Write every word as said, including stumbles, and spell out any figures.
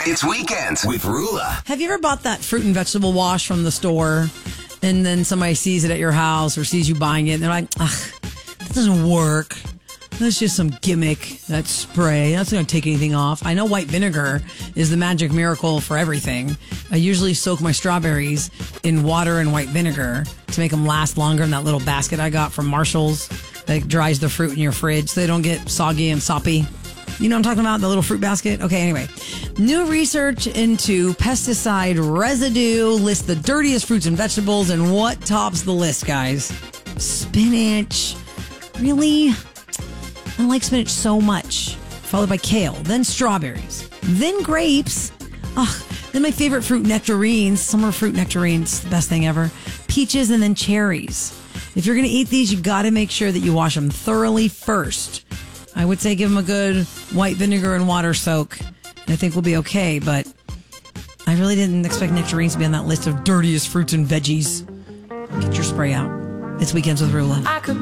It's Weekends with Rula. Have you ever bought that fruit and vegetable wash from the store and then somebody sees it at your house or sees you buying it and they're like, ugh, that doesn't work. That's just some gimmick, that spray. That's not going to take anything off. I know white vinegar is the magic miracle for everything. I usually soak my strawberries in water and white vinegar to make them last longer in that little basket I got from Marshall's that dries the fruit in your fridge so they don't get soggy and soppy. You know what I'm talking about? The little fruit basket? Okay, anyway. New research into pesticide residue lists the dirtiest fruits and vegetables, and what tops the list, guys? Spinach. Really? I like spinach so much. Followed by kale, then strawberries, then grapes. Ugh, then my favorite fruit, nectarines. Summer fruit nectarines, the best thing ever. Peaches, and then cherries. If you're going to eat these, you got to make sure that you wash them thoroughly first. I would say give them a good white vinegar and water soak. I think we'll be okay, but I really didn't expect nectarines to be on that list of dirtiest fruits and veggies. Get your spray out. It's Weekends with Rula.